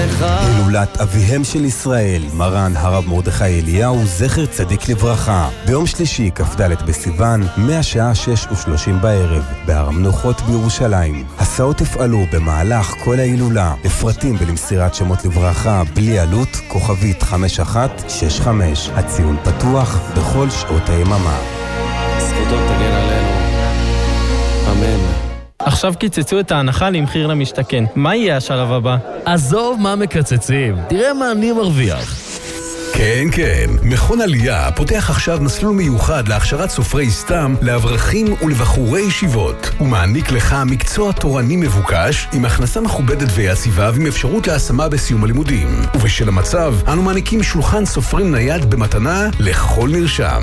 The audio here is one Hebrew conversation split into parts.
לך. הילולת אביהם של ישראל, מרן הרב מרדכי אליהו, זכר צדיק לברכה. ביום שלישי, כ"ד בסיוון, מהשעה 6:30 בערב, בהר המנוחות בירושלים. הסעות יפעלו במהלך כל ההילולה. לפרטים ולמסירת שמות לברכה בלי עלות, כוכבית 5165. הציון פתוח בכל שעות היממה. זכותו תגן עלינו. אמן. עכשיו קיצצו את ההנחה למחיר למשתכן. מה יהיה השלב הבא? עזוב מה מקצצים, תראה מה אני מרוויח. כן, כן. מכון עלייה פותח עכשיו מסלול מיוחד להכשרת סופרי סתם לאברכים ולבחורי ישיבות. הוא מעניק לך מקצוע תורני מבוקש עם הכנסה מכובדת ויציבה ועם אפשרות להשמה בסיום הלימודים. ובשל המצב, אנו מעניקים שולחן סופרים נייד במתנה לכל נרשם.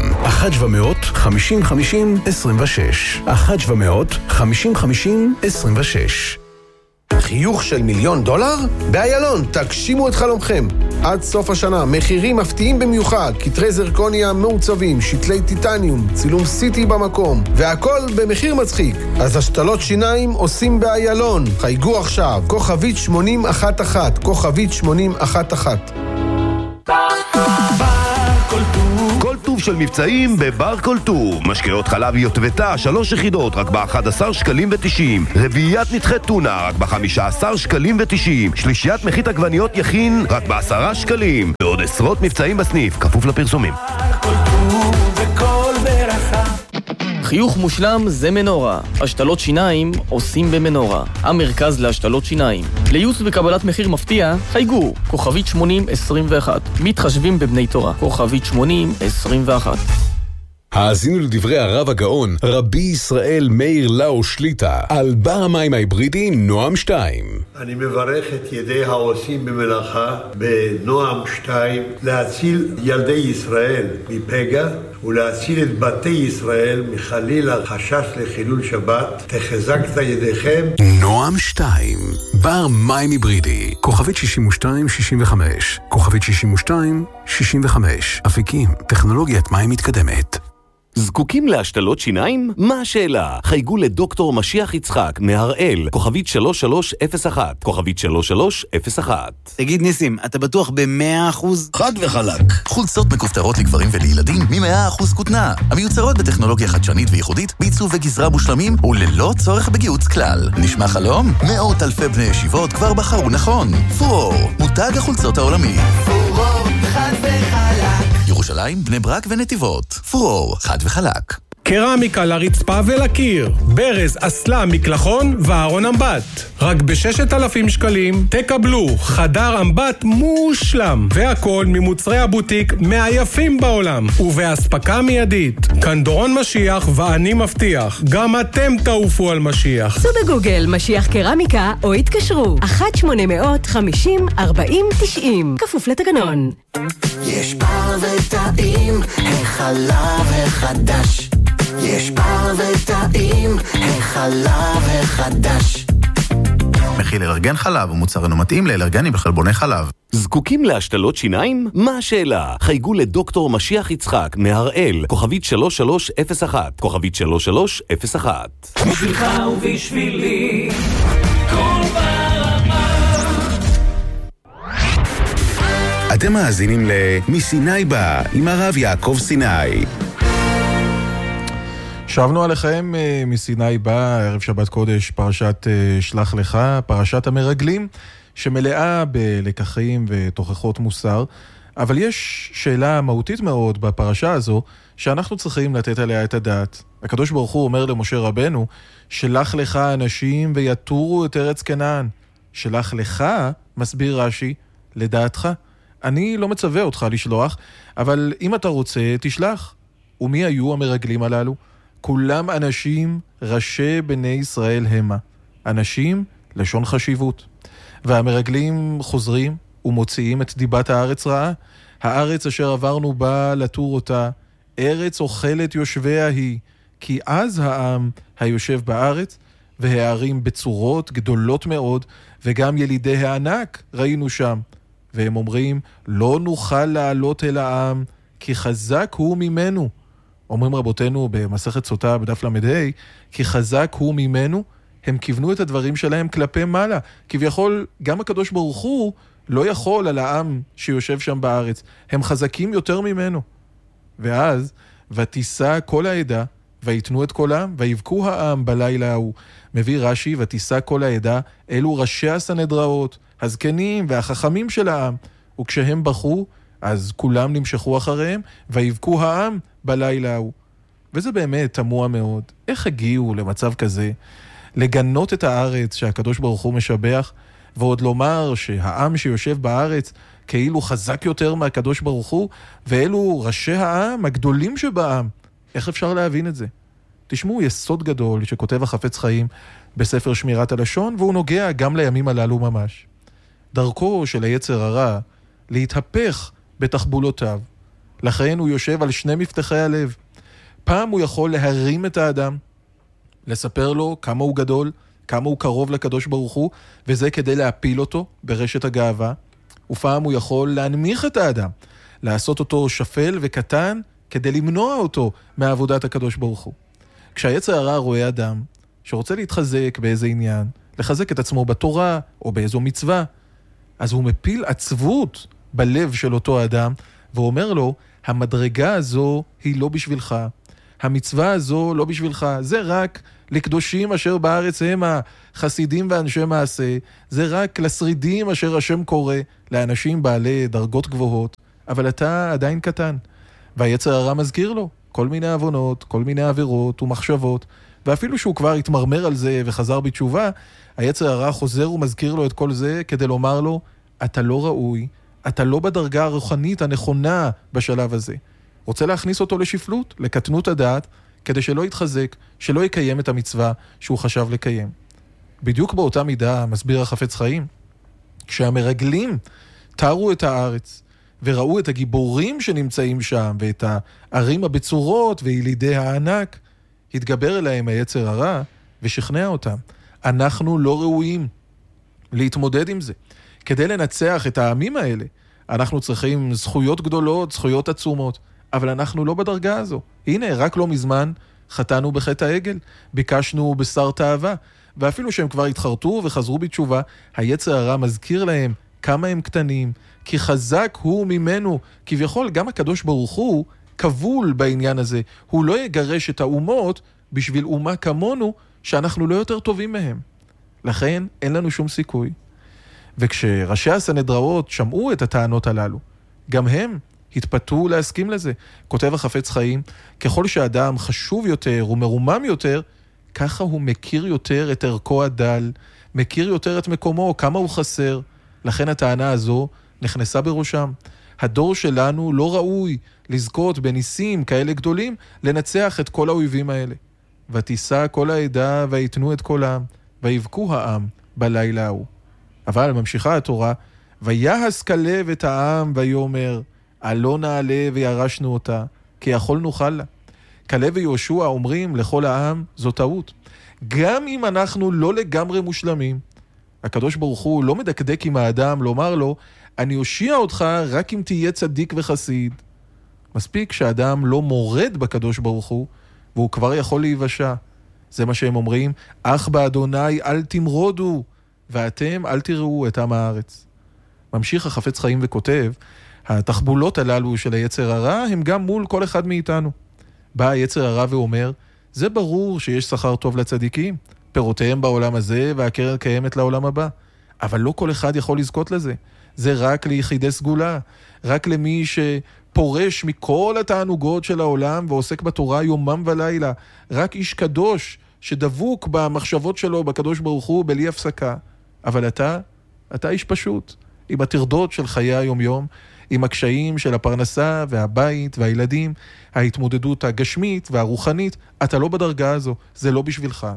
1-700-50-50-26 1-700-50-50-26. חיוך של $1,000,000? באיילון, תגשימו את חלומכם. עד סוף השנה, מחירים מפתיעים במיוחד, כתרי זרקוניה מעוצבים, שתלי טיטניום, צילום סיטי במקום, והכל במחיר מצחיק. אז השתלות שיניים עושים באיילון. חייגו עכשיו, כוכבית 8011, כוכבית 8011. כל טוב של מבצעים בבר כל טוב. משקאות חלב יוטבתה 3 יחידות רק ב-11 שקלים ו90. רביעיית נתחי טונה רק ב-15 שקלים ו90. שלישיית מחית עגבניות יכין רק ב10 שקלים. ועוד עשרות מבצעים בסניף, כפוף לפרסומים. חיוך מושלם זה מנורה. השתלות שיניים עושים במנורה. המרכז להשתלות שיניים. לייעוץ וקבלת מחיר מפתיע, חייגו, כוכבית 8021. מתחשבים בבני תורה, כוכבית 8021. האזינו לדברי הרב הגאון, רבי ישראל מאיר לאו שליטה, על בר המים ההיברידי נועם 2. אני מברך את ידי העושים במלאכה בנועם 2 להציל ילדי ישראל מפגע ולהציל את בתי ישראל מחלילה חשש לחילול שבת. תחזקת ידיכם. נועם 2, בר מים היברידי, כוכבית 6265, כוכבית 6265. אפיקים, טכנולוגיית מים מתקדמת. זקוקים להשתלות שיניים? מה השאלה? חייגו לדוקטור משיח יצחק מהראל, כוכבית 3301, כוכבית 3301. תגיד ניסים, אתה בטוח ב100%? חד וחלק. חולצות מכופתרות לגברים ולילדים מ100% כותנה, המיוצרות בטכנולוגיה חדשנית וייחודית, בעיצוב וגזרה מושלמים וללא צורך בגיוץ כלל. נשמע חלום? מאות אלפי בני ישיבות כבר בחרו נכון. פורור, מותג החולצות העולמי. פורור, חד וחלק. ירושלים, בני ברק ונתיבות. פורור, חד וחלק. קרמיקה לרצפה ולקיר, ברז, אסלה, מקלחון וארון אמבט. רק ב6,000 שקלים תקבלו חדר אמבט מושלם, והכל ממוצרי הבוטיק מהיפים בעולם, ובהספקה מיידית. כאן דורון משיח ואני מבטיח, גם אתם תעופו על משיח. סו בגוגל משיח קרמיקה או התקשרו 1-850-40-90, כפוף לתקנון. יש בר וטעים, החלב החדש. יש בר וטעים, החלב החדש. מכיל אלרגן חלב ומוצר אינו מתאים לאלרגנים בחלבוני חלב. זקוקים להשתלות שיניים? מה השאלה? חייגו לדוקטור משיח יצחק מהראל, כוכבית 3301, כוכבית 3301. בשבילך ובשבילי כל ברמה. אתם מאזינים מסיני בא עם הרב יעקב סיני. שבנו עליכם מסיני בא, ערב שבת קודש, פרשת שלח לך, פרשת המרגלים, שמלאה בלקחים ותוכחות מוסר, אבל יש שאלה מהותית מאוד בפרשה הזו, שאנחנו צריכים לתת עליה את הדעת. הקדוש ברוך הוא אומר למשה רבנו, שלח לך אנשים ויתורו את ארץ כנען. שלח לך, מסביר רש"י, לדעתך. אני לא מצווה אותך לשלוח, אבל אם אתה רוצה, תשלח. ומי היו המרגלים הללו? כולם אנשים ראשי בני ישראל המה. אנשים לשון חשיבות. והמרגלים חוזרים ומוציאים את דיבת הארץ רעה. הארץ אשר עברנו בה לתור אותה, ארץ אוכלת יושביה היא. כי אז העם היושב בארץ, והערים בצורות גדולות מאוד, וגם ילידי הענק ראינו שם. והם אומרים, לא נוכל לעלות אל העם, כי חזק הוא ממנו. אומרים רבותינו במסכת סוטה בדף למד, כי חזק הוא ממנו, הם כיוונו את הדברים שלהם כלפי מעלה. כביכול, גם הקדוש ברוך הוא לא יכול על העם שיושב שם בארץ. הם חזקים יותר ממנו. ואז, ותישא כל העדה, ויתנו את קולם, ויבכו העם בלילה ההוא. מביא רש"י, ותישא כל העדה, אלו ראשי הסנהדראות, הזקנים והחכמים של העם. וכשהם בכו, אז כולם נמשכו אחריהם, ויבכו העם בלילה ההוא. וזה באמת תמוה מאוד. איך הגיעו למצב כזה? לגנות את הארץ שהקדוש ברוך הוא משבח, ועוד לומר שהעם שיושב בארץ כאילו חזק יותר מהקדוש ברוך הוא, ואלו ראשי העם הגדולים שבעם. איך אפשר להבין את זה? תשמעו, יסוד גדול שכותב החפץ חיים בספר שמירת הלשון, והוא נוגע גם לימים הללו ממש. דרכו של היצר הרע להתהפך בתחבולותיו. לכן הוא יושב על שני מפתחי הלב. פעם הוא יכול להרים את האדם, לספר לו כמה הוא גדול, כמה הוא קרוב לקדוש ברוך הוא, וזה כדי להפיל אותו ברשת הגאווה. ופעם הוא יכול להנמיך את האדם, לעשות אותו שפל וקטן, כדי למנוע אותו מעבודת הקדוש ברוך הוא. כשהיצר הרע רואה אדם שרוצה להתחזק באיזה עניין, לחזק את עצמו בתורה או באיזו מצווה, אז הוא מפיל עצבות בלב של אותו אדם, ואומר לו, המדרגה הזו היא לא בשבילך, המצווה הזו לא בשבילך, זה רק לקדושים אשר בארץ הם החסידים ואנשי מעשה, זה רק לשרידים אשר השם קורא, לאנשים בעלי דרגות גבוהות, אבל אתה עדיין קטן. והיצר הרע מזכיר לו כל מיני עוונות, כל מיני עבירות ומחשבות, ואפילו שהוא כבר התמרמר על זה וחזר בתשובה, היצר הרע חוזר ומזכיר לו את כל זה כדי לומר לו, אתה לא ראוי, אתה לא בדרגה הרוחנית הנכונה בשלב הזה. רוצה להכניס אותו לשפלות, לקטנות הדעת, כדי שלא יתחזק, שלא יקיים את המצווה שהוא חשב לקיים. בדיוק באותה מידה מסביר החפץ חיים, כשהמרגלים תארו את הארץ, וראו את הגיבורים שנמצאים שם, ואת הערים הבצורות וילידי הענק, התגבר אליהם היצר הרע ושכנע אותם. אנחנו לא ראויים להתמודד עם זה. כדי לנצח את העמים האלה, אנחנו צריכים זכויות גדולות, זכויות עצומות, אבל אנחנו לא בדרגה הזו. הנה, רק לא מזמן חטאנו בחטא העגל, ביקשנו בשר תאווה, ואפילו שהם כבר התחרטו וחזרו בתשובה, היצר הרע מזכיר להם כמה הם קטנים, כי חזק הוא ממנו. כביכול גם הקדוש ברוך הוא כבול בעניין הזה. הוא לא יגרש את האומות בשביל אומה כמונו שאנחנו לא יותר טובים מהם. לכן אין לנו שום סיכוי. וכשראשי הסנהדראות שמעו את הטענות הללו, גם הם התפתו להסכים לזה. כותב החפץ חיים, ככל שאדם חשוב יותר ומרומם יותר, ככה הוא מכיר יותר את ערכו הדל, מכיר יותר את מקומו, כמה הוא חסר. לכן הטענה הזו נכנסה בראשם. הדור שלנו לא ראוי לזכות בניסים כאלה גדולים, לנצח את כל האויבים האלה. ותישא כל העדה ויתנו את קולם, ויבכו העם בלילה ההוא. אבל ממשיכה התורה, ויהס כלב את העם ויאמר, עלה נעלה וירשנו אותה, כי יכול נוכל לה. כלב ויהושע אומרים לכל העם, זו טעות. גם אם אנחנו לא לגמרי מושלמים, הקדוש ברוך הוא לא מדקדק עם האדם לומר לו, אני אושיע אותך רק אם תהיה צדיק וחסיד. מספיק שהאדם לא מורד בקדוש ברוך הוא, והוא כבר יכול להיוושע. זה מה שהם אומרים, אך באדוני אל תמרודו, ואתם אל תראו את עם הארץ. ממשיך החפץ חיים וכותב, התחבולות הללו של היצר הרע הם גם מול כל אחד מאיתנו. בא היצר הרע ואומר, זה ברור שיש שכר טוב לצדיקים, פירותיהם בעולם הזה והקרן קיימת לעולם הבא. אבל לא כל אחד יכול לזכות לזה. זה רק ליחידי סגולה, רק למי שפורש מכל התענוגות של העולם ועוסק בתורה יומם ולילה. רק איש קדוש שדבוק במחשבות שלו בקדוש ברוך הוא בלי הפסקה. אבל אתה איש פשוט, עם התרדות של חיי היום-יום, עם הקשיים של הפרנסה והבית והילדים, ההתמודדות הגשמית והרוחנית, אתה לא בדרגה הזו, זה לא בשבילך.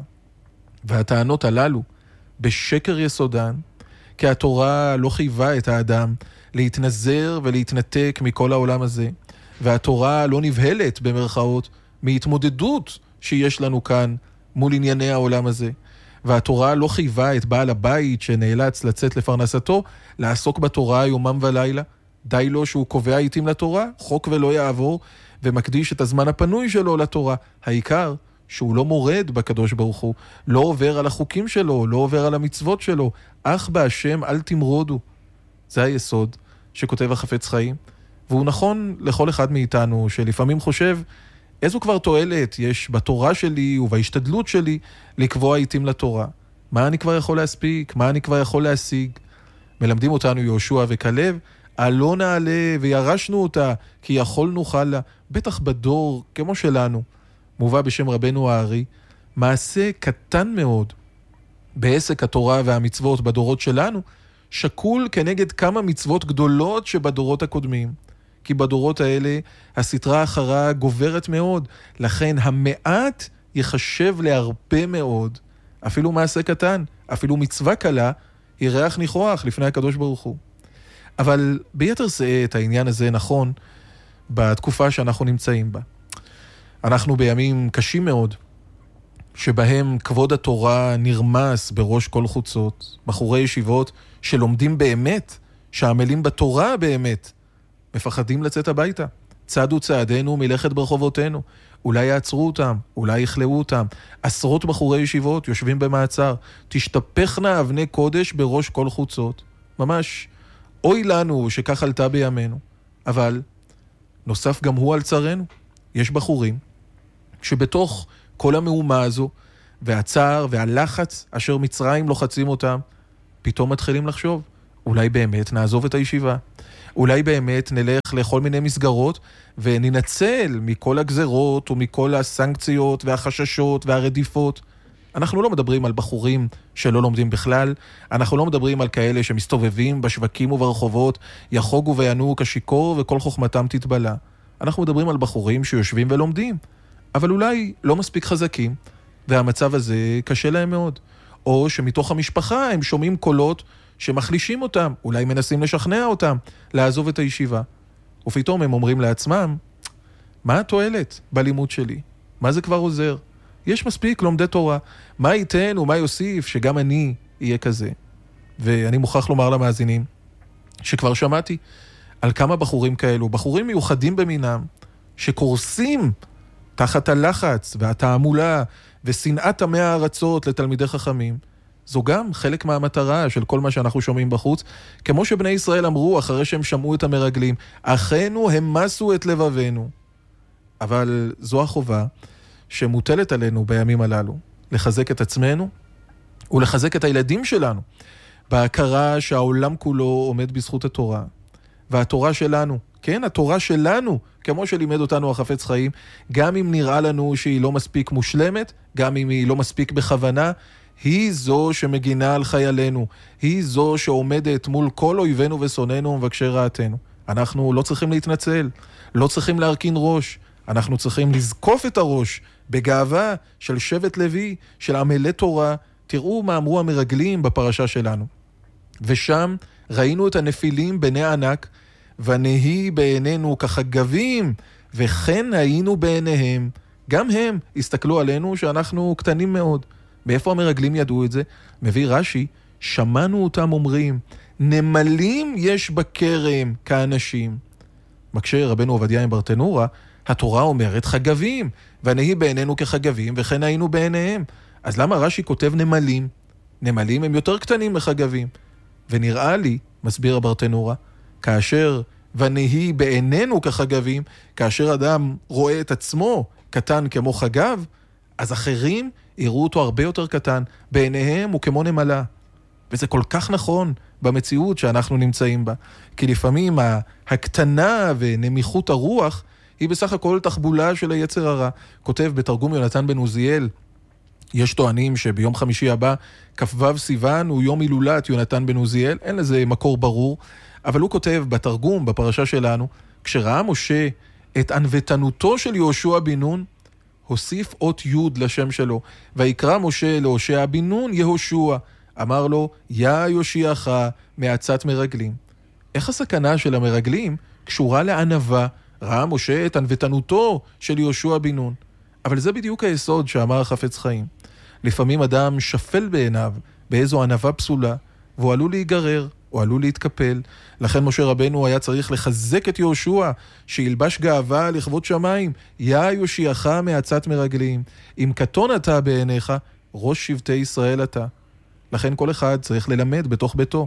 והטענות הללו בשקר יסודן, כי התורה לא חייבה את האדם להתנזר ולהתנתק מכל העולם הזה, והתורה לא נבהלת במרכאות מהתמודדות שיש לנו כאן מול ענייני העולם הזה, והתורה לא חייבה את בעל הבית שנאלץ לצאת לפרנסתו לעסוק בתורה יומם ולילה. די לו שהוא קובע עיתים לתורה, חוק ולא יעבור, ומקדיש את הזמן הפנוי שלו לתורה. העיקר שהוא לא מורד בקדוש ברוך הוא, לא עובר על החוקים שלו, לא עובר על המצוות שלו, אך בהשם אל תמרודו. זה היסוד שכותב החפץ חיים, והוא נכון לכל אחד מאיתנו, שלפעמים חושב, איזו כבר תועלת יש בתורה שלי ובהשתדלות שלי לקבוע עיתים לתורה. מה אני כבר יכול להספיק? מה אני כבר יכול להשיג? מלמדים אותנו יהושע וכלב, עלו נעלה וירשנו אותה, כי יכולנו חלה, בטח בדור כמו שלנו. מובא בשם רבנו הארי, מעשה קטן מאוד בעסק התורה והמצוות בדורות שלנו, שקול כנגד כמה מצוות גדולות שבדורות הקודמים. כי בדורות האלה הסתרה אחרה גוברת מאוד, לכן המעט יחשב להרבה מאוד. אפילו מעשה קטן, אפילו מצווה קלה, היא ריח ניחוח לפני הקדוש ברוך הוא. אבל ביתר שאת העניין הזה נכון בתקופה שאנחנו נמצאים בה. אנחנו בימים קשים מאוד, שבהם כבוד התורה נרמס בראש כל חוצות, בחורי ישיבות שלומדים באמת, שעמלים בתורה באמת, מפחדים לצאת הביתה. צעדו צעדינו מלכת ברחובותינו. אולי יעצרו אותם, אולי יכלאו אותם. עשרות בחורי ישיבות יושבים במעצר. תשתפכנה אבני קודש בראש כל חוצות. ממש, אוי לנו שכך עלתה בימינו. אבל נוסף גם הוא על צרנו. יש בחורים שבתוך כל המהומה הזו, והצער והלחץ אשר מצרים לוחצים אותם, פתאום מתחילים לחשוב, אולי באמת נעזוב את הישיבה. אולי באמת נלך לכל מיני מסגרות וננצל מכל הגזרות ומכל הסנקציות והחששות והרדיפות. אנחנו לא מדברים על בחורים שלא לומדים בכלל, אנחנו לא מדברים על כאלה שמסתובבים בשווקים וברחובות, יחוגו וינועו כשיקור וכל חוכמתם תתבלה. אנחנו מדברים על בחורים שיושבים ולומדים, אבל אולי לא מספיק חזקים, והמצב הזה קשה להם מאוד. או שמתוך המשפחה הם שומעים קולות שמחלישים אותם, אולי מנסים לשכנע אותם לעזוב את הישיבה. ופתאום הם אומרים לעצמם, מה התועלת בלימוד שלי? מה זה כבר עוזר? יש מספיק לומדי תורה. מה ייתן ומה יוסיף שגם אני אהיה כזה? ואני מוכרח לומר למאזינים, שכבר שמעתי על כמה בחורים כאלו, בחורים מיוחדים במינם, שקורסים תחת הלחץ והתעמולה ושנאת עמי הארצות לתלמידי חכמים. זו גם חלק מהמטרה של כל מה שאנחנו שומעים בחוץ, כמו שבני ישראל אמרו אחרי שהם שמעו את המרגלים, אחינו המסו את לבבנו. אבל זו החובה שמוטלת עלינו בימים הללו, לחזק את עצמנו ולחזק את הילדים שלנו, בהכרה שהעולם כולו עומד בזכות התורה. והתורה שלנו, כן, התורה שלנו, כמו שלימד אותנו החפץ חיים, גם אם נראה לנו שהיא לא מספיק מושלמת, גם אם היא לא מספיק בכוונה, היא זו שמגינה על חיילינו, היא זו שעומדת מול כל אויבינו ושונאינו ומבקשי רעתנו. אנחנו לא צריכים להתנצל, לא צריכים להרכין ראש, אנחנו צריכים לזקוף את הראש בגאווה של שבט לוי, של עמלי תורה. תראו מה אמרו המרגלים בפרשה שלנו. ושם ראינו את הנפילים בני ענק, ונהי בעינינו כחגבים, וכן היינו בעיניהם. גם הם הסתכלו עלינו שאנחנו קטנים מאוד. מאיפה המרגלים ידעו את זה? מביא רש"י, שמענו אותם אומרים, נמלים יש בכרם כאנשים. מקשה רבנו עובדיה עם ברטנורה, התורה אומרת חגבים, ונהי בעינינו כחגבים, וכן היינו בעיניהם. אז למה רש"י כותב נמלים? נמלים הם יותר קטנים מחגבים. ונראה לי, מסביר הברטנורה, כאשר ונהי בעינינו כחגבים, כאשר אדם רואה את עצמו קטן כמו חגב, אז אחרים יראו אותו הרבה יותר קטן, בעיניהם הוא כמו נמלה. וזה כל כך נכון במציאות שאנחנו נמצאים בה. כי לפעמים הקטנה ונמיכות הרוח היא בסך הכל תחבולה של היצר הרע. כותב בתרגום יונתן בן עוזיאל, יש טוענים שביום חמישי הבא, כ"ו סיוון, הוא יום הילולת יונתן בן עוזיאל, אין לזה מקור ברור, אבל הוא כותב בתרגום, בפרשה שלנו, כשראה משה את ענוותנותו של יהושע בן נון, הוסיף אות י' לשם שלו, ויקרא משה להושע בן נון יהושע, אמר לו, יא יושיעך מעצת מרגלים. איך הסכנה של המרגלים קשורה לענווה? ראה משה את ענוותנותו של יהושע בן נון. אבל זה בדיוק היסוד שאמר החפץ חיים. לפעמים אדם שפל בעיניו באיזו ענווה פסולה, והוא עלול להיגרר הוא עלול להתקפל. לכן משה רבנו היה צריך לחזק את יהושע, שילבש גאווה לכבוד שמיים. יא יושיעך מעצת מרגלים, אם קטון אתה בעיניך, ראש שבטי ישראל אתה. לכן כל אחד צריך ללמד בתוך ביתו.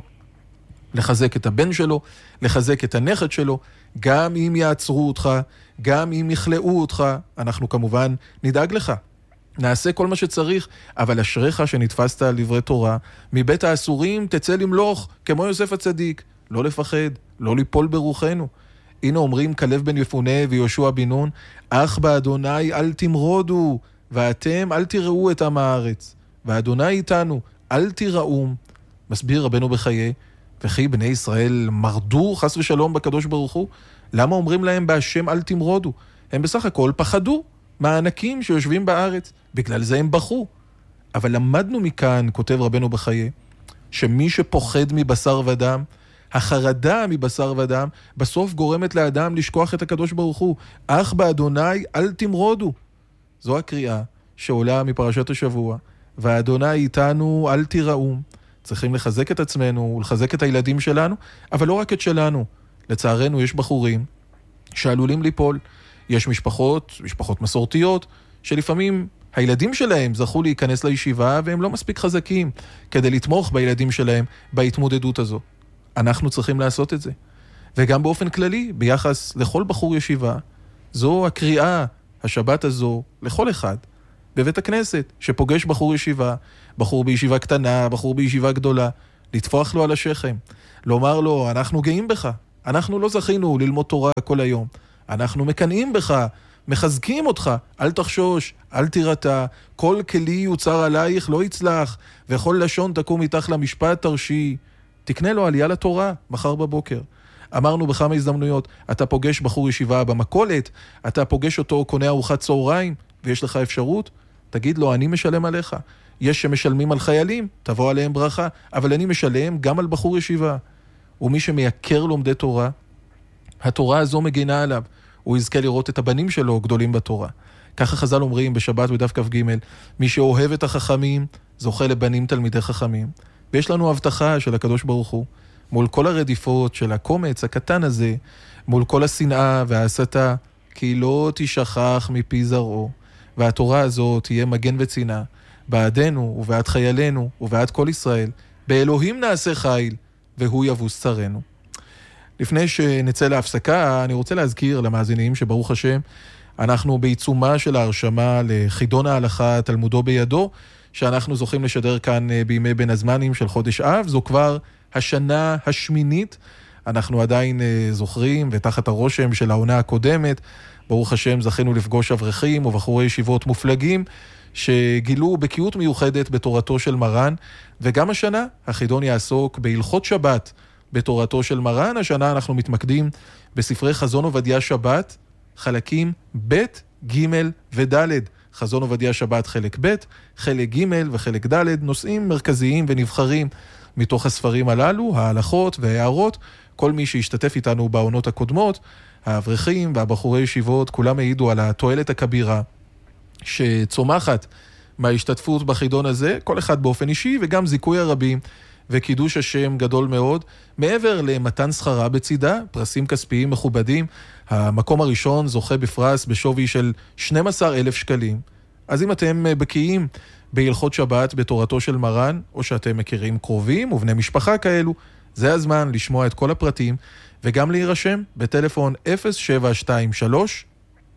לחזק את הבן שלו, לחזק את הנכד שלו, גם אם יעצרו אותך, גם אם יכלאו אותך, אנחנו כמובן נדאג לך. נעשה כל מה שצריך, אבל אשריך שנתפסת על דברי תורה, מבית האסורים תצא למלוך, כמו יוסף הצדיק. לא לפחד, לא ליפול ברוחנו. הנה אומרים כלב בן יפונה ויהושע בן נון, אך באדוני אל תמרודו, ואתם אל תראו את עם הארץ. ואדוני איתנו, אל תיראום. מסביר רבנו בחיי, וכי בני ישראל מרדו חס ושלום בקדוש ברוך הוא? למה אומרים להם בהשם אל תמרודו? הם בסך הכל פחדו מהענקים שיושבים בארץ, בגלל זה הם בחו. אבל למדנו מכאן, כותב רבנו בחיי, שמי שפוחד מבשר ודם, החרדה מבשר ודם, בסוף גורמת לאדם לשכוח את הקדוש ברוך הוא. אך באדוני אל תמרודו. זו הקריאה שעולה מפרשת השבוע. והאדוני איתנו אל תיראום. צריכים לחזק את עצמנו ולחזק את הילדים שלנו, אבל לא רק את שלנו. לצערנו יש בחורים שעלולים ליפול. יש משפחות מסורתיות, שלפעמים הילדים שלהם זכו להיכנס לישיבה והם לא מספיק חזקים כדי לתמוך בילדים שלהם בהתמודדות הזו. אנחנו צריכים לעשות את זה. וגם באופן כללי, ביחס לכל בחור ישיבה, זו הקריאה, השבת הזו, לכל אחד. בבית הכנסת, שפוגש בחור ישיבה, בחור בישיבה קטנה, בחור בישיבה גדולה, לטפוח לו על השכם, לומר לו, אנחנו גאים בך, אנחנו לא זכינו ללמוד תורה כל היום, אנחנו מקנאים בך, מחזקים אותך, אל תחשוש, אל תירתע, כל כלי יוצר עלייך לא יצלח, וכל לשון תקום איתך למשפט תרשי. תקנה לו עלייה לתורה מחר בבוקר. אמרנו בכמה הזדמנויות, אתה פוגש בחור ישיבה במכולת, אתה פוגש אותו קונה ארוחת צהריים, ויש לך אפשרות, תגיד לו, אני משלם עליך. יש שמשלמים על חיילים, תבוא עליהם ברכה, אבל אני משלם גם על בחור ישיבה. ומי שמייקר לומדי תורה, התורה הזו מגינה עליו. הוא יזכה לראות את הבנים שלו גדולים בתורה. ככה חז"ל אומרים בשבת בדף כ"ג, מי שאוהב את החכמים, זוכה לבנים תלמידי חכמים. ויש לנו הבטחה של הקדוש ברוך הוא, מול כל הרדיפות של הקומץ הקטן הזה, מול כל השנאה וההסתה, כי לא תשכח מפי זרעו. והתורה הזו תהיה מגן וצינה, בעדנו ובעד חיילינו ובעד כל ישראל, באלוהים נעשה חיל, והוא יבוס צרינו. לפני שנצא להפסקה, אני רוצה להזכיר למאזינים שברוך השם, אנחנו בעיצומה של ההרשמה לחידון ההלכה תלמודו בידו, שאנחנו זוכים לשדר כאן בימי בין הזמנים של חודש אב. זו כבר השנה השמינית, אנחנו עדיין זוכרים ותחת הרושם של העונה הקודמת, ברוך השם זכינו לפגוש אברכים ובחורי ישיבות מופלגים שגילו בקיאות מיוחדת בתורתו של מרן, וגם השנה החידון יעסוק בהלכות שבת בתורתו של מרן. השנה אנחנו מתמקדים בספרי חזון עובדיה שבת, חלקים ב', ג' וד'. חזון עובדיה שבת חלק ב', חלק ג' וחלק ד', נושאים מרכזיים ונבחרים מתוך הספרים הללו, ההלכות וההערות. כל מי שהשתתף איתנו בעונות הקודמות, האברכים והבחורי ישיבות, כולם העידו על התועלת הכבירה שצומחת מההשתתפות בחידון הזה, כל אחד באופן אישי וגם זיכוי הרבים וקידוש השם גדול מאוד, מעבר למתן שכרה בצידה, פרסים כספיים מכובדים. המקום הראשון זוכה בפרס בשווי של 12,000 שקלים. אז אם אתם בקיאים בהלכות שבת בתורתו של מרן, או שאתם מכירים קרובים ובני משפחה כאלו, זה הזמן לשמוע את כל הפרטים וגם להירשם בטלפון 0723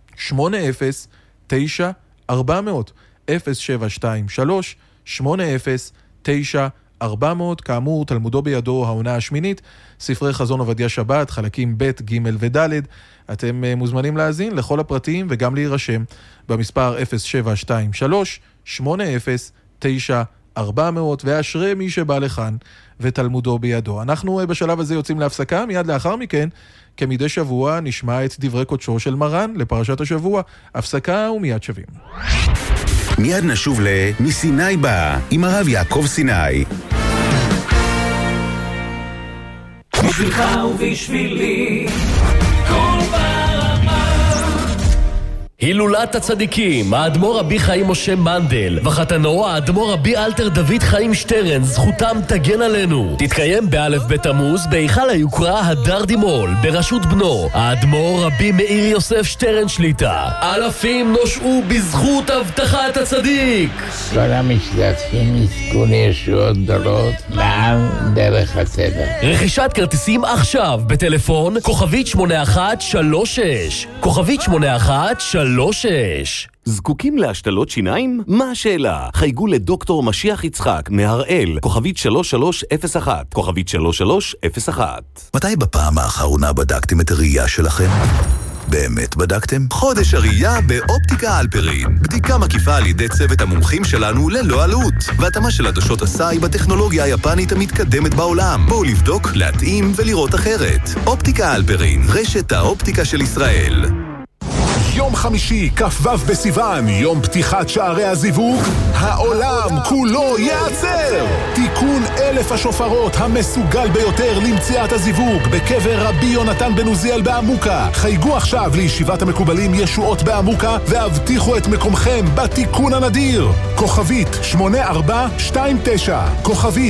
809 400 0723 809 400. כאמור, תלמודו בידו העונה השמינית, ספרי חזון עובדיה שבת, חלקים ב', ג' וד'. אתם מוזמנים להאזין לכל הפרטים וגם להירשם במספר 0723 809 400, ואשרי מי שבא לכאן ותלמודו בידו. אנחנו בשלב הזה יוצאים להפסקה, מיד לאחר מכן, כמדי שבוע, נשמע את דברי קודשו של מרן לפרשת השבוע. הפסקה ומיד שבים. מיד נשוב מסיני בא עם הרב יעקב סיני. בשבילך ובשבילי כל ברמה. הילולת הצדיקים, האדמו"ר רבי חיים משה מנדל וחתנו האדמו"ר רבי אלתר דוד חיים שטרן, זכותם תגן עלינו. תתקיים באלף בתמוז בהיכל היוקרה הדר דימול בראשות בנו האדמו"ר רבי מאיר יוסף שטרן שליטה. אלפים נושעו בזכות הבטחת הצדיק. כל המשתתפים יזכו לישועות גדולות מעל דרך הצדק. רכישת כרטיסים עכשיו בטלפון כוכבית 8136 כוכבית 8136. זקוקים להשתלות שיניים? מה השאלה? חייגו לדוקטור משיח יצחק מהראל, כוכבית 3301, כוכבית 3301. מתי בפעם האחרונה בדקתם את הראייה שלכם? באמת בדקתם? חודש הראייה באופטיקה אלפרין. בדיקה מקיפה על ידי צוות המומחים שלנו ללא עלות. והתאמה של עדשות הסאי בטכנולוגיה היפנית המתקדמת בעולם. בואו לבדוק, להתאים ולראות אחרת. אופטיקה אלפרין, רשת האופטיקה של ישראל. יום חמישי, כ"ו בסיוון, יום פתיחת שערי הזיווג, העולם כולו יעצר! תיקון 1000 השופרות המסוגל ביותר למציאת הזיווג בקבר רבי יונתן בן עוזיאל בעמוקה. חייגו עכשיו לישיבת המקובלים ישועות בעמוקה והבטיחו את מקומכם בתיקון הנדיר. כוכבית 8429, כוכבית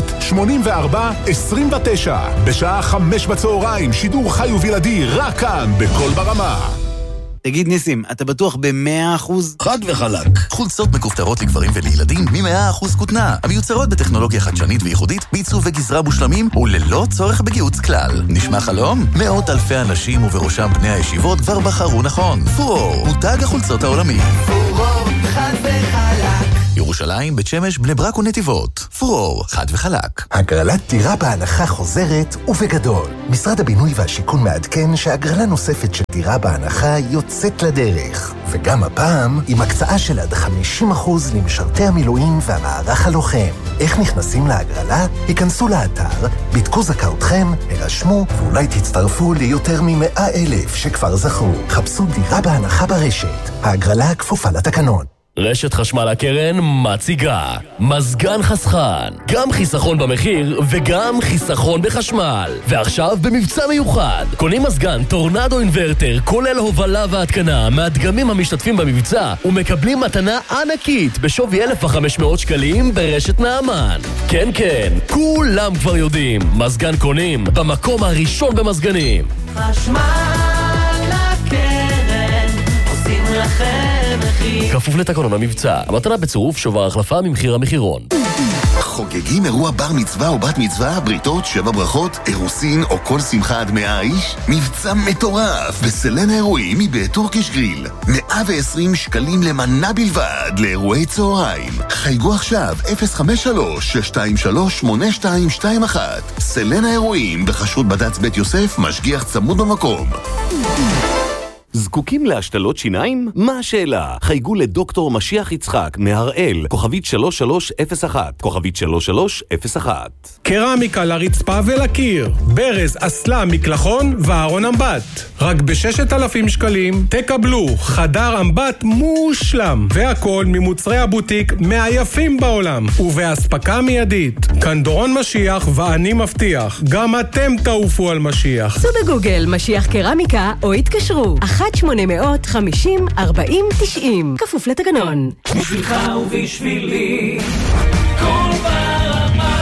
8429, בשעה 5 בצהריים, שידור חי ובלעדי, רק כאן, בכל ברמה. תגיד ניסים, אתה בטוח ב100%? חד וחלק. חולצות מכופתרות לגברים ולילדים מ100% כותנה. המיוצרות בטכנולוגיה חדשנית וייחודית, בעיצוב וגזרה מושלמים וללא צורך בגיוץ כלל. נשמע חלום? מאות אלפי אנשים ובראשם בני הישיבות כבר בחרו נכון. פורור, מותג החולצות העולמי. פורור, חד וחלק. ירושלים, בית שמש, בני ברק ונתיבות. פורור, חד וחלק. הגרלת דירה בהנחה חוזרת ובגדול. משרד הבינוי והשיכון מעדכן שהגרלה נוספת של דירה בהנחה יוצאת לדרך. וגם הפעם עם הקצאה של עד 50% למשרתי המילואים והמערך הלוחם. איך נכנסים להגרלה? היכנסו לאתר, בדקו זכאותכם, הרשמו ואולי תצטרפו ליותר מ100,000 שכבר זכו. חפשו דירה בהנחה ברשת. ההגרלה כפופה לתקנון. רשת חשמל הקרן מציגה מזגן חסכן, גם חיסכון במחיר וגם חיסכון בחשמל. ועכשיו במבצע מיוחד, קונים מזגן טורנדו אינברטר כולל הובלה והתקנה מהדגמים המשתתפים במבצע ומקבלים מתנה ענקית בשווי 1,500 שקלים ברשת נעמן. כן כן, כולם כבר יודעים, מזגן קונים במקום הראשון במזגנים. חשמל הקרן עושים לכם כפוף לתקנון המבצע. המתנה בצירוף שובר החלפה ממחיר המחירון. חוגגים אירוע בר מצווה או בת מצווה, בריתות, 7 ברכות, אירוסין או כל שמחה עד 100 איש? מבצע מטורף בסלן האירועים מבית טורקיש גריל. 120 שקלים למנה בלבד לאירועי צהריים. חייגו עכשיו 053-623-8221. סלן האירועים בחשות בד"ץ בית יוסף, משגיח צמוד במקום. זקוקים להשתלות שיניים? מה השאלה? חייגו לדוקטור משיח יצחק מהראל, כוכבית 3301, כוכבית 3301. קרמיקה לרצפה ולקיר, ברז, אסלה, מקלחון וארון אמבט. רק ב6,000 שקלים תקבלו חדר אמבט מושלם, והכל ממוצרי הבוטיק מהיפים בעולם ובהספקה מיידית. כאן דורון משיח ואני מבטיח, גם אתם תעופו על משיח. סו בגוגל משיח קרמיקה או התקשרו 1-850-40-90, כפוף לתקנון. בשבילך ובשבילי כל ברמה.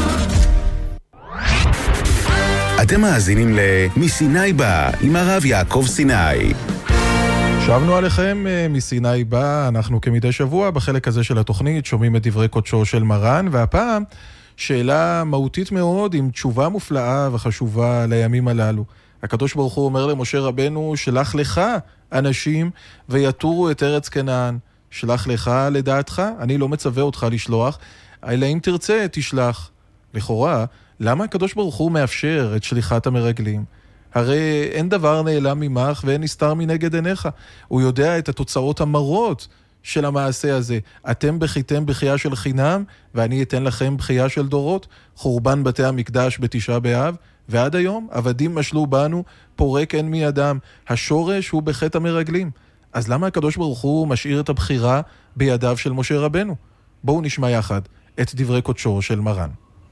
אתם מאזינים ל"מסיני בא" עם הרב יעקב סיני. שבנו עליכם מסיני בא, אנחנו כמדי שבוע בחלק הזה של התוכנית שומעים את דברי קודשו של מרן, והפעם שאלה מהותית מאוד עם תשובה מופלאה וחשובה לימים הללו. הקדוש ברוך הוא אומר למשה רבנו, שלח לך אנשים ויתורו את ארץ כנען. שלח לך לדעתך, אני לא מצווה אותך לשלוח, אלא אם תרצה תשלח. לכאורה, למה הקדוש ברוך הוא מאפשר את שליחת המרגלים? הרי אין דבר נעלם ממך ואין נסתר מנגד עיניך. הוא יודע את התוצאות המרות של המעשה הזה. אתם בכיתם בחייה של חינם, ואני אתן לכם בחייה של דורות. חורבן בתי המקדש בתשעה באב, ועד היום עבדים משלו בנו, פורק אין מידם. השורש הוא בחטא המרגלים. אז למה הקדוש ברוך הוא משאיר את הבחירה בידיו של משה רבנו? בואו נשמע יחד את דברי קודשו של מרן.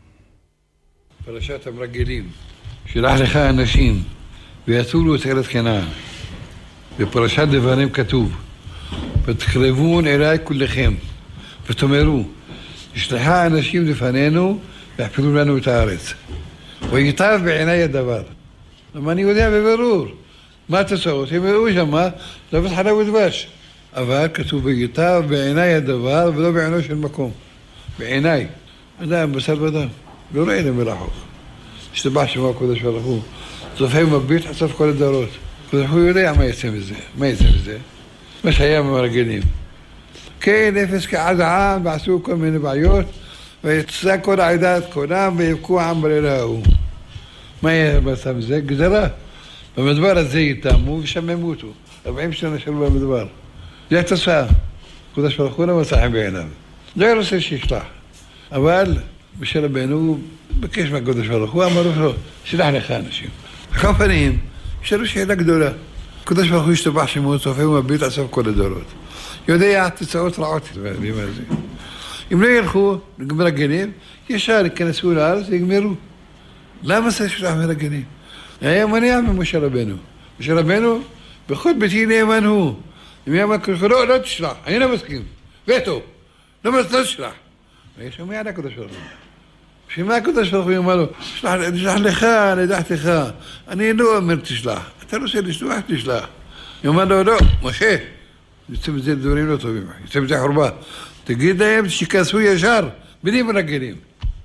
פרשת המרגלים, שלח לך אנשים ויתורו את ארץ כנען. בפרשת דברים כתוב, ותקרבון אליי כולכם, ותאמרו, ישלחה אנשים לפנינו ויחפרו לנו את הארץ. ויטב בעיניי הדבר. למה אני יודע בבירור מה התוצאות? הם יראו שמה, לא חלב ודבש. אבל כתוב ויטב בעיניי הדבר ולא בעינו של מקום. בעיניי. אדם, בשר ודם. לא ראינו מרחוק. השתבח שמו הקודש ברוך הוא. צופה ומביט חשוף כל הדורות. הקודש הוא יודע מה יצא מזה. מה יצא מזה? מה שהיה במרגלים. כן, אפס כעד העם, ועשו כל מיני בעיות, ויצא כל העדה את קונם, ויבכו העם בלילה ההוא. מה יהיה במצב הזה? גזרה. במדבר הזה יתאמו ושממו אותו. 40 שנה שלו במדבר. זה התוצאה. הקודש ברוך הוא לא מצא חן בעיניו. זה היה רוצה שישלח. אבל בשל רבנו הוא בקש מהקודש ברוך הוא, אמר לו, שלח לך אנשים. בכל פנים, שאלו שאלה גדולה. הקודש ברוך הוא השתבח שמו צופה ומביט עד סוף כל הדורות. יודע תוצאות רעות. אם לא ילכו מרגלים, ישר ייכנסו לארץ ויגמרו. למה זה שלח מרגלים? היה מניע ממשה רבנו. משה רבנו, בכל ביתי נאמן הוא. אם היה אמר, לא תשלח, אני לא מסכים. וטו, לא תשלח. והיה שומע על הקודש ברוך הוא. שמה הקודש ברוך הוא אמר לו, תשלח לך, לדעתך. אני לא אומר תשלח. אתה לא רוצה לשלוח, תשלח. הוא אמר לו, לא, משה. יוצא מזה דברים לא טובים. יוצא מזה חורבה. תגיד להם שכנסו ישר, בלי מרגלים.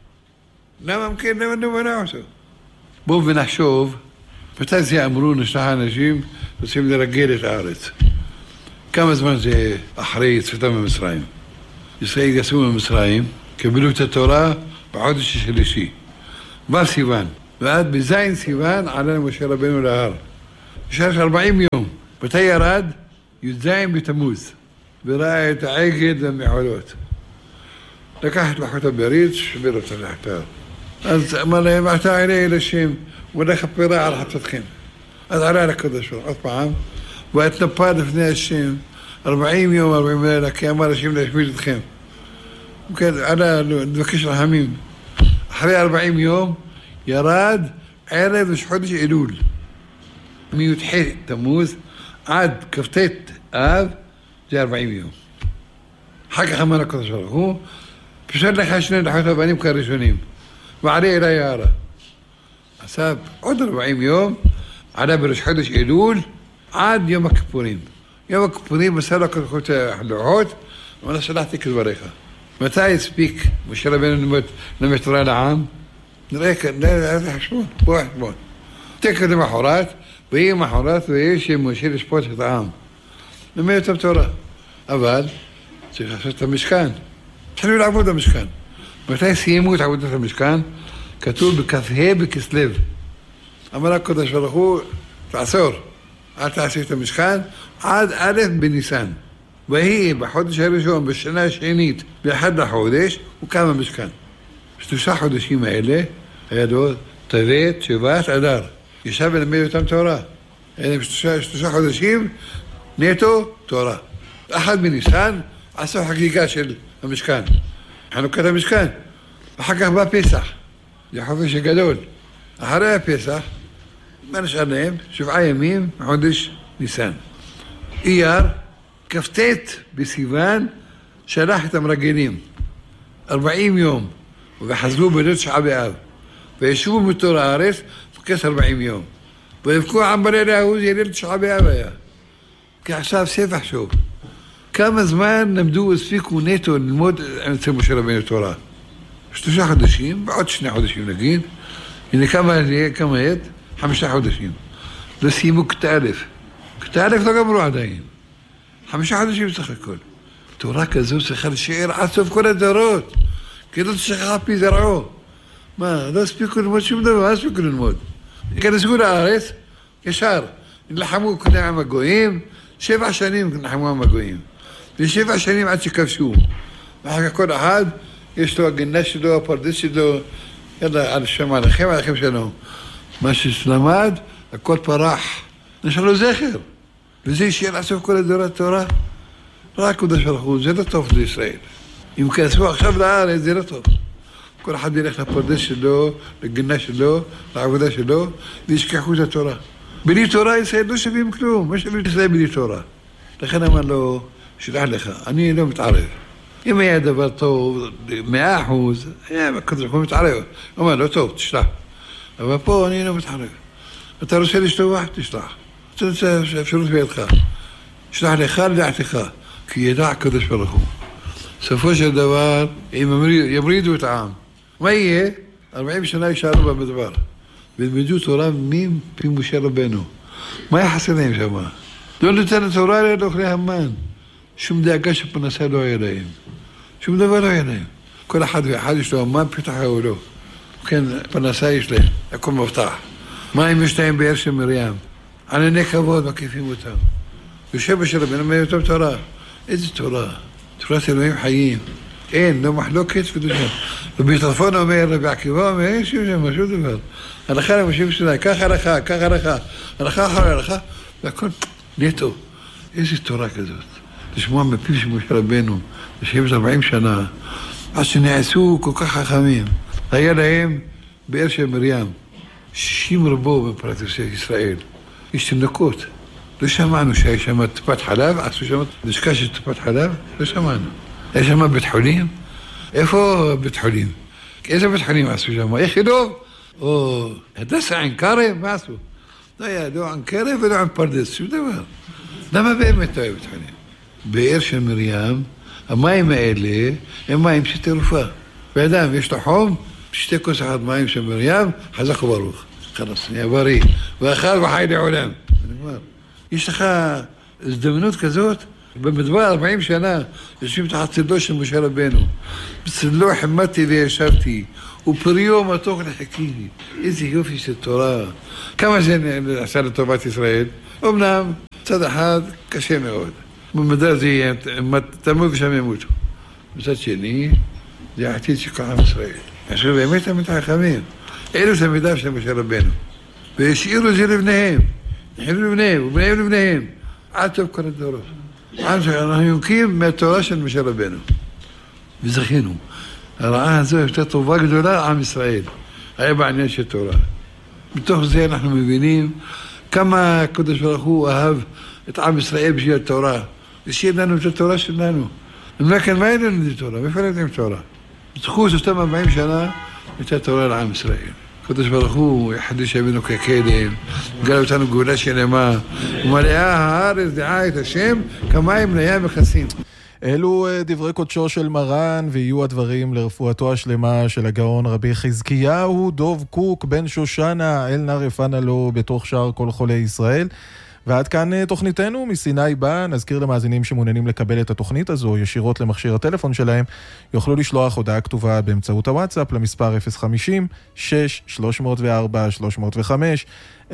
למה מכן, למה נמנע אותו? בואו ונחשוב, מתי זה אמרו נשלח אנשים, רוצים לרגל את הארץ. כמה זמן זה אחרי יציאתם ממצרים? ישראל יצאו ממצרים, קבלו את התורה בחודש השלישי. בא סיוון, ועד בזין סיוון עלה משה רבנו להר. בשעה 40 יום, מתי ירד? י"ז בתמוז, וראה את העגל והמחולות. לקח את לחות הברית, שבר אותה לאחתר. אז אמר להם, עתה אלי אל השם, ולך הפרה על חטאתכם. אז עלה לקדוש ברוך הוא עוד פעם, והתנפל לפני השם 40 יום, 40 לילה, כי אמר השם להשמיד אתכם. וכן, עלה לבקש רחמים. אחרי 40 יום, ירד ערב חודש אלול. מי"ח תמוז, עד כ"ט אב, זה 40 יום. אחר כך אמר הקדוש ברוך הוא, פשוט לך שני לחות הבנים כראשונים, ועלה אליי הערה. עשה עוד 40 יום, עלה בראש חודש אלול, עד יום הכיפורים. יום הכיפורים מסר לו כוחות הלוחות, ואומר שלחתי כדבריך. מתי הספיק משה רבנו ללמד תורה לעם? נראה כאן, נראה חשבון, בוא חשבון. תקד למחרת, ויהי מחרת ויהי שמשה לשפוט את העם. ללמד אותם תורה. אבל צריך לעשות את המשכן. התחילו לעבוד במשכן. מתי סיימו את עבודת המשכן? כתוב בכ"ה בכסלו. אמר הקדוש ברוך הוא, תעצור. אל תעשי את המשכן עד א' בניסן. והיא בחודש הראשון, בשנה השנית, באחד לחודש, הוא קם המשכן. 3 חודשים האלה, היה לו טבת, שבט, אדר. ישב ולמד אותם תורה. היה 3 חודשים, נטו, תורה. אחד בניסן, עשו חגיגה של המשכן. חנוכת המשכן. ואחר כך בא פסח. זה חופש הגדול. אחרי הפסח, מה נשאר להם? 7 ימים, חודש ניסן. אייר, כ"ט בסיוון, שלח את המרגלים. 40 יום, וחזרו בליל 9 באב. וישבו מתור הארץ, פקס 40 יום. ויבכו עם בלילה ההוא, זה ליל 9 באב היה. כי עכשיו ספח שוב. כמה זמן למדו הספיקו נטו ללמוד אצל משה רבנו תורה? 3 חודשים, ועוד 2 חודשים נגיד. הנה כמה עת? 5 חודשים. לא סיימו כתה א'. כתה א' לא גמרו עדיין. 5 חודשים צריך הכל. תורה כזו צריכה לשאר עד סוף כל הדורות. כי לא תשכח פי זרעו. מה, לא הספיקו ללמוד שום דבר, לא הספיקו ללמוד. יכנסו לארץ, ישר. נלחמו כולם עם הגויים, 7 שנים נלחמו עם הגויים. ו7 שנים עד שכבשו. ואחר כך כל אחד, יש לו הגנה שלו, הפרדס שלו, יאללה, על שם עליכם, עליכם שלום. מה שלמד, הכל פרח. נשאר לו זכר. וזה ישאר לעשות כל הדורת תורה. רק קודש ברוך הוא, זה לא טוב לישראל. אם כנסו עכשיו לארץ, זה לא טוב. כל אחד ילך לפרדס שלו, לגנה שלו, לעבודה שלו, וישכחו את התורה. בלי תורה ישראל לא שווים כלום, מה שווים ישראל בלי תורה? לכן אמר לו, שלח לך, אני לא מתערב. אם היה דבר טוב, 100%, היה הקדוש ברוך הוא מתערב. הוא אומר, לא טוב, תשלח. אבל פה אני לא מתערב. אתה רוצה לשלוח, תשלח. אתה רוצה אפשרות בידך. שלח לך לדעתך, כי ידע הקדוש ברוך הוא. סופו של דבר, אם ימרידו את העם. מה יהיה? 40 שנה יישארו במדבר. וילמדו תורה מפי משה רבנו. מה יחסר להם שם? לא נותן תורה לאוכלי המן. שום דאגה שפרנסה לא היה להם. שום דבר לא היה להם. כל אחד ואחד יש לו המן פתחה או לא. כן, פרנסה יש להם, הכל מבטח. מים יש להם באר של מרים. ענני כבוד מקיפים אותם. יושב בשביל רבנו אומר אותם תורה. איזה תורה? תורת אלוהים חיים. אין, לא מחלוקת ודושה. ובטלפון אומר, רבי עקיבא אומר, אין שום שם, שום דבר. הלכה למשה בסיני, כך הלכה, כך הלכה, הלכה אחרי הלכה, והכל נטו. איזה תורה כזאת. לשמוע מפיו של משה רבנו, לשבת 40 שנה, עד שנעשו כל כך חכמים. היה להם באר של מרים, 60 רבו בפרט ישראל. יש תינוקות. לא שמענו שהיה שם טיפת חלב, עשו שם לשכה של טיפת חלב, לא שמענו. היה שם בית חולים? איפה בית חולים? איזה בית חולים עשו שם? איכילוב? או הדסה עין קרב? מה עשו? לא היה לא עין קרב ולא עין פרדס, שום דבר. למה באמת לא היה בית חולים? באר של מרים, המים האלה הם מים של תרופה. ואדם יש לו חום, שתי כוס אחת מים של מרים, חזק וברוך. חלס, נהיה בריא. ואכל וחי לעולם. יש לך הזדמנות כזאת, במדבר 40 שנה, יושבים תחת צדו של משה רבנו. בצדו חמדתי וישבתי, ופריו מתוק לחכיתי. איזה יופי של תורה. כמה זה עשה לטובת ישראל? אמנם, צד אחד קשה מאוד. במדבר זה יהיה, תמות ושם ימותו. מצד שני, זה העתיד של כל עם ישראל. עכשיו באמת הם מתחכמים. אלו תלמידיו של משה רבנו. והשאירו זה לבניהם. נחילו לבניהם, ובניהם לבניהם. עד טוב כל הדורות. אנחנו יונקים מהתורה של משה רבנו. וזכינו. הרעה הזו הייתה טובה גדולה לעם ישראל. היה בעניין של תורה. בתוך זה אנחנו מבינים כמה הקדוש ברוך הוא אהב את עם ישראל בשביל התורה. השאיר לנו את התורה שלנו. ולכן מה אין לנו את התורה? מאיפה אין לנו את התורה? בזכות אותם 40 שנה הייתה תורה לעם ישראל. הקדוש ברוך הוא יחדש ימינו כקדם, גלה אותנו גאולה שלמה, ומלאה הארץ דעה את השם כמים לים מכסים. אלו דברי קודשו של מרן, ויהיו הדברים לרפואתו השלמה של הגאון רבי חזקיהו דוב קוק בן שושנה, אל נא רפאנה לו בתוך שאר כל חולי ישראל. ועד כאן תוכניתנו מסיני בא. נזכיר למאזינים שמעוניינים לקבל את התוכנית הזו ישירות למכשיר הטלפון שלהם, יוכלו לשלוח הודעה כתובה באמצעות הוואטסאפ למספר 050-6-304-305, 050-6-304-305.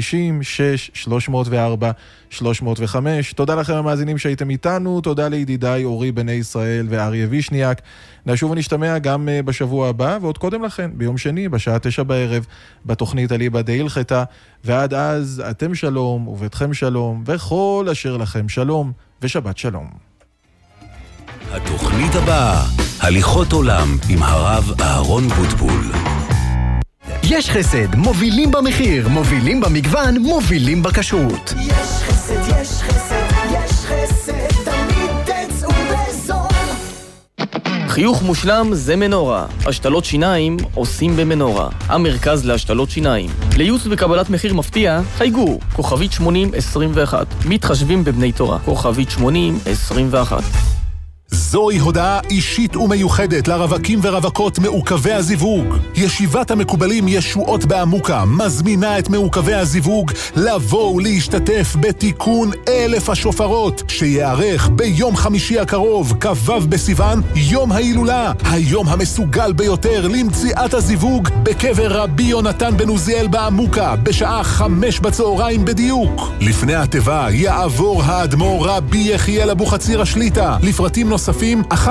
תודה לכם המאזינים שהייתם איתנו, תודה לידידיי אורי בני ישראל ואריה וישניאק. נשוב ונשתמע גם בשבוע הבא, ועוד קודם לכן, ביום שני, בשעה 9 בערב, בתוכנית אליבא דהילכתא. ועד אז, אתם שלום, וביתכם שלום, וכל אשר לכם שלום, ושבת שלום. התוכנית הבאה, הליכות עולם עם הרב אהרון בוטבול. יש חסד, מובילים במחיר, מובילים במגוון, מובילים בכשרות. יש חסד, יש חסד, יש חסד, תמיד תצאו בזול. חיוך מושלם זה מנורה. השתלות שיניים עושים במנורה. המרכז להשתלות שיניים. לייעוץ וקבלת מחיר מפתיע, חייגו, כוכבית 8021. מתחשבים בבני תורה, כוכבית 8021. זוהי הודעה אישית ומיוחדת לרווקים ורווקות מעוכבי הזיווג. ישיבת המקובלים ישועות בעמוקה מזמינה את מעוכבי הזיווג לבוא ולהשתתף בתיקון 1000 השופרות שיערך ביום חמישי הקרוב, כ"ו בסיוון, יום ההילולה, היום המסוגל ביותר למציאת הזיווג בקבר רבי יונתן בן עוזיאל בעמוקה בשעה 5 בצהריים בדיוק. לפני הטבע יעבור האדמו"ר רבי יחיאל אבוחצירא שליט"א. לפרטים נוספים 1-700-701-709.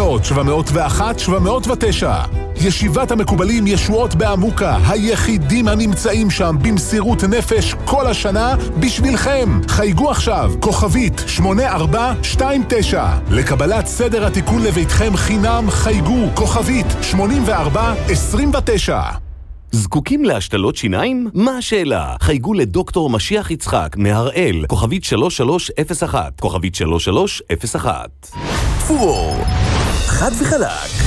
ישיבת המקובלים ישועות בעמוקה, היחידים הנמצאים שם במסירות נפש כל השנה בשבילכם. חייגו עכשיו, כוכבית 8429. לקבלת סדר התיקון לביתכם חינם חייגו, כוכבית 8429. זקוקים להשתלות שיניים? מה השאלה? חייגו לדוקטור משיח יצחק מהראל, כוכבית 3301, כוכבית 3301. פור, חד וחלק.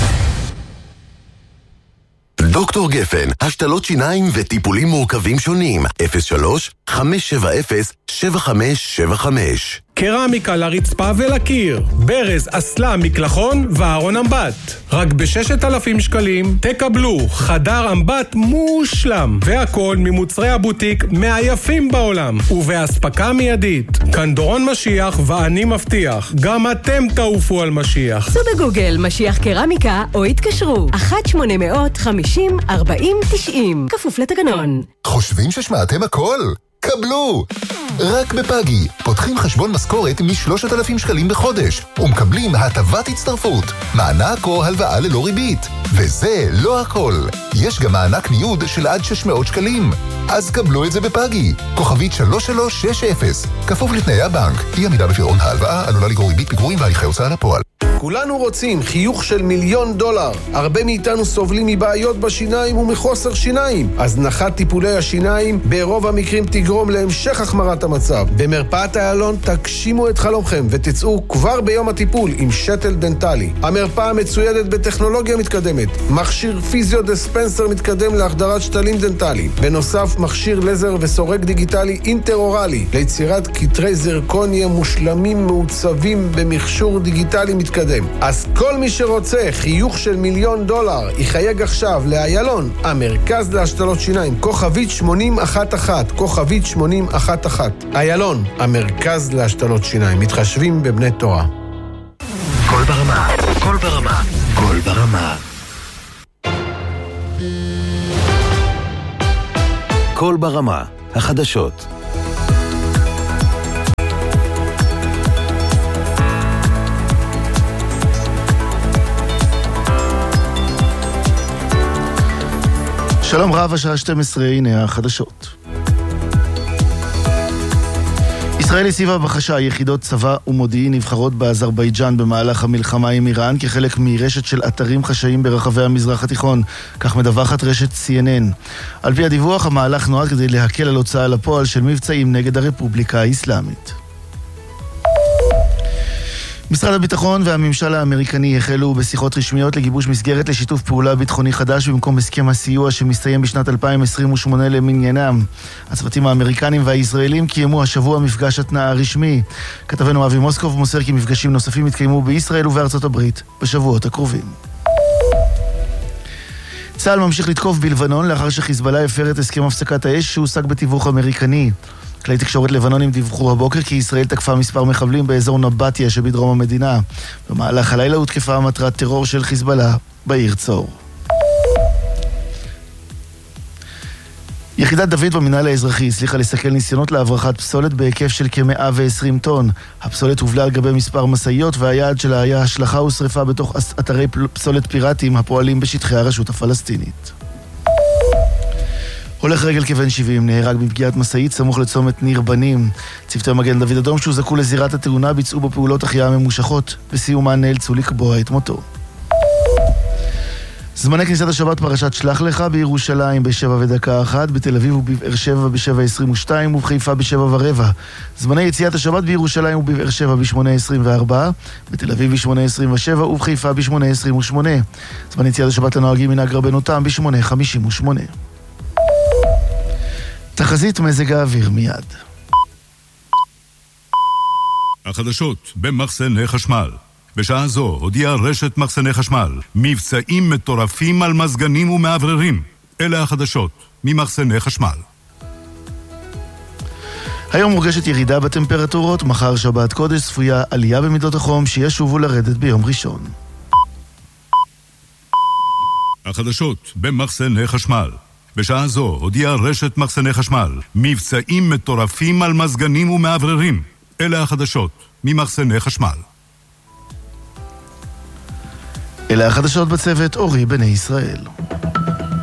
דוקטור גפן, השתלות שיניים וטיפולים מורכבים שונים. 03-570-7575. קרמיקה לרצפה ולקיר, ברז, אסלה, מקלחון וארון אמבט. רק ב6,000 שקלים תקבלו חדר אמבט מושלם, והכל ממוצרי הבוטיק מהיפים בעולם, ובהספקה מיידית. כאן דורון משיח ואני מבטיח, גם אתם תעופו על משיח. סו בגוגל משיח קרמיקה או התקשרו 1-800-50-40-90, כפוף לתקנון. חושבים ששמעתם הכל? קבלו! רק בפאגי פותחים חשבון משכורת מ3,000 שקלים בחודש ומקבלים הטבת הצטרפות, מענק או הלוואה ללא ריבית. וזה לא הכל, יש גם מענק ניוד של עד 600 שקלים. אז קבלו את זה בפאגי, כוכבית 3360, כפוף לתנאי הבנק. אי עמידה בפירעון ההלוואה עלולה לגרור ריבית פיגורים והליכי הוצאה לפועל. כולנו רוצים חיוך של $1,000,000. הרבה מאיתנו סובלים מבעיות בשיניים ומחוסר שיניים. הזנחת טיפולי השיניים ברוב המקרים תגרום להמשך החמרת המצב. במרפאת איילון תגשימו את חלומכם ותצאו כבר ביום הטיפול עם שטל דנטלי. המרפאה מצוידת בטכנולוגיה מתקדמת, מכשיר פיזיו-דיספנסר מתקדם להחדרת שתלים דנטליים. בנוסף, מכשיר לזר וסורק דיגיטלי אינטר-אורלי ליצירת קטרי זרקוניה מושלמים מעוצבים במכשור דיגיטלי מתקדם. אז כל מי שרוצה חיוך של $1,000,000 יחייג עכשיו לאיילון, המרכז להשתלות שיניים, כוכבית 8011, כוכבית 8011. איילון, המרכז להשתלות שיניים, מתחשבים בבני תורה. כל ברמה, כל ברמה, כל ברמה. כל ברמה, החדשות. שלום רב, השעה 12, הנה החדשות. ישראל הציבה בחשאי יחידות צבא ומודיעין נבחרות באזרבייג'אן במהלך המלחמה עם איראן כחלק מרשת של אתרים חשאיים ברחבי המזרח התיכון, כך מדווחת רשת CNN. על פי הדיווח, המהלך נועד כדי להקל על הוצאה לפועל של מבצעים נגד הרפובליקה האסלאמית. משרד הביטחון והממשל האמריקני החלו בשיחות רשמיות לגיבוש מסגרת לשיתוף פעולה ביטחוני חדש במקום הסכם הסיוע שמסתיים בשנת 2028 למניינם. הצוותים האמריקנים והישראלים קיימו השבוע מפגש התנעה רשמי. כתבנו אבי מוסקוב מוסר כי מפגשים נוספים יתקיימו בישראל ובארצות הברית בשבועות הקרובים. צה"ל ממשיך לתקוף בלבנון לאחר שחיזבאללה הפר את הסכם הפסקת האש שהושג בתיווך אמריקני. כלי תקשורת לבנונים דיווחו הבוקר כי ישראל תקפה מספר מחבלים באזור נבטיה שבדרום המדינה. במהלך הלילה הותקפה מטרת טרור של חיזבאללה בעיר צור. יחידת דוד במינהל האזרחי הצליחה לסכל ניסיונות להברחת פסולת בהיקף של כ-120 טון. הפסולת הובלה על גבי מספר מסעיות והיעד שלה היה השלכה ושריפה בתוך אתרי פסולת פיראטיים הפועלים בשטחי הרשות הפלסטינית. הולך רגל כבן 70 נהרג בפגיעת מסעית סמוך לצומת ניר בנים. צוותי מגן דוד אדום שהוזעקו לזירת התאונה ביצעו בפעולות החייאה ממושכות, בסיומן נאלצו לקבוע את מותו. זמני כניסת השבת פרשת שלח לך בירושלים ב7:01, בתל אביב ובבאר שבע ב7:22 ובחיפה ב7:15. זמני יציאת השבת בירושלים ובבאר שבע ב8:24, בתל אביב ב8:27 ובחיפה ב8:28. זמני יציאת השבת לנוהגים מנהג רבנו תם ב8:58. תחזית מזג האוויר מיד. החדשות במחסני חשמל. בשעה זו הודיעה רשת מחסני חשמל מבצעים מטורפים על מזגנים ומעבררים. אלה החדשות ממחסני חשמל. היום מורגשת ירידה בטמפרטורות, מחר שבת קודש צפויה עלייה במידות החום שישובו לרדת ביום ראשון. החדשות במחסני חשמל. בשעה זו הודיעה רשת מחסני חשמל מבצעים מטורפים על מזגנים ומעבררים. אלה החדשות ממחסני חשמל. אלה החדשות בצוות אורי בני ישראל.